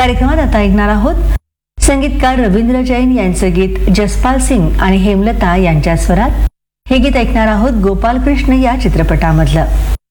कार्यक्रमात आता ऐकणार आहोत संगीतकार रवींद्र जैन यांचं गीत जसपाल सिंग आणि हेमलता यांच्या स्वरात. हे गीत ऐकणार आहोत गोपाल कृष्ण या चित्रपटामधलं.